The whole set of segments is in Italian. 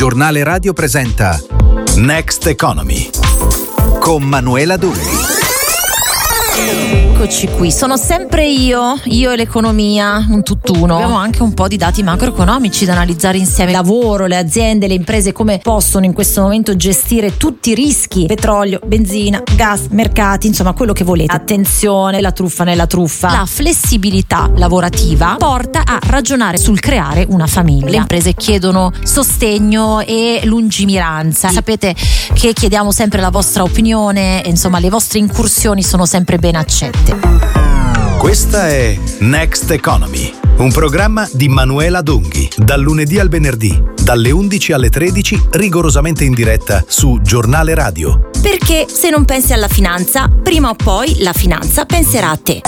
Giornale Radio presenta Next Economy con Manuela Dunghi. Eccoci qui, sono sempre io e l'economia, un tutt'uno. Abbiamo anche un po' di dati macroeconomici da analizzare insieme. Il lavoro, le aziende, le imprese come possono in questo momento gestire tutti i rischi: petrolio, benzina, gas, mercati, insomma quello che volete. Attenzione, la truffa nella truffa. La flessibilità lavorativa porta a ragionare sul creare una famiglia. Le imprese chiedono sostegno e lungimiranza. Sapete che chiediamo sempre la vostra opinione, insomma le vostre incursioni sono sempre ben accette. Questa è Next Economy, un programma di Manuela Dunghi, dal lunedì al venerdì, dalle 11 alle 13, rigorosamente in diretta su Giornale Radio. Perché se non pensi alla finanza, prima o poi la finanza penserà a te.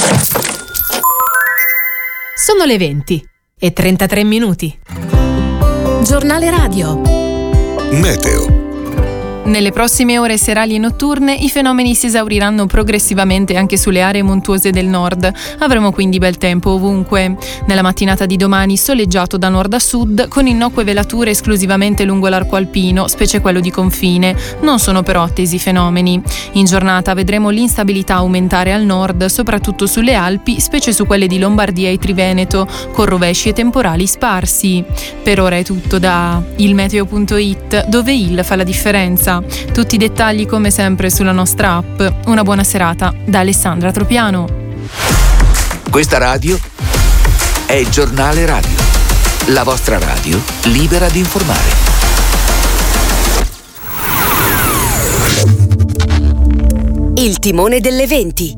Sono le 20 e 33 minuti. Giornale Radio. Meteo. Nelle prossime ore serali e notturne i fenomeni si esauriranno progressivamente anche sulle aree montuose del nord. Avremo quindi bel tempo ovunque. Nella mattinata di domani soleggiato da nord a sud, con innocue velature esclusivamente lungo l'arco alpino, specie quello di confine. Non sono però attesi fenomeni. In giornata vedremo l'instabilità aumentare al nord, soprattutto sulle Alpi, specie su quelle di Lombardia e Triveneto, con rovesci e temporali sparsi. Per ora è tutto da ilmeteo.it, dove il fa la differenza. Tutti i dettagli come sempre sulla nostra app. Una buona serata da Alessandra Tropiano. Questa radio è Giornale Radio, la vostra radio libera di informare. Il timone delle 20.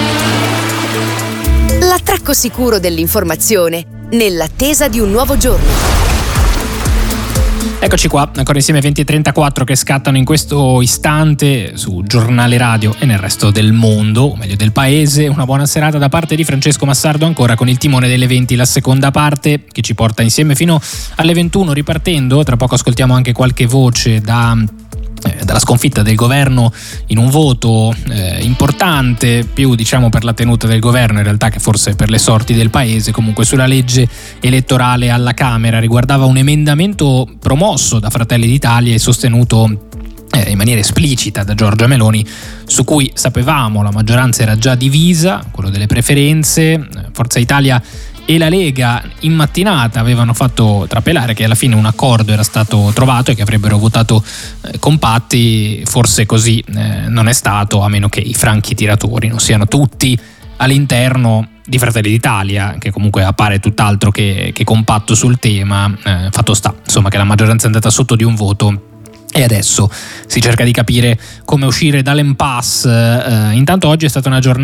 L'attracco sicuro dell'informazione nell'attesa di un nuovo giorno. Eccoci qua, ancora insieme 20:34 che scattano in questo istante su Giornale Radio e nel resto del mondo, o meglio del paese. Una buona serata da parte di Francesco Massardo, ancora con il timone delle 20, la seconda parte che ci porta insieme fino alle 21, ripartendo. Tra poco ascoltiamo anche qualche voce dalla sconfitta del governo in un voto importante, più diciamo per la tenuta del governo in realtà che forse per le sorti del paese. Comunque sulla legge elettorale alla Camera, riguardava un emendamento promosso da Fratelli d'Italia e sostenuto in maniera esplicita da Giorgia Meloni, su cui sapevamo la maggioranza era già divisa, quello delle preferenze. Forza Italia e la Lega in mattinata avevano fatto trapelare che alla fine un accordo era stato trovato e che avrebbero votato compatti. Forse così non è stato, a meno che i franchi tiratori non siano tutti all'interno di Fratelli d'Italia, che comunque appare tutt'altro che compatto sul tema. Fatto sta, insomma, che la maggioranza è andata sotto di un voto e adesso si cerca di capire come uscire dall'impasse. Intanto oggi è stata una giornata